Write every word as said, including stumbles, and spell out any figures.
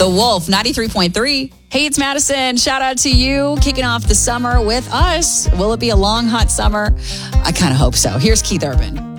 The Wolf, ninety-three point three. Hey, it's Madison. Shout out to you. Kicking off the summer with us. Will it be a long, hot summer? I kind of hope so. Here's Keith Urban.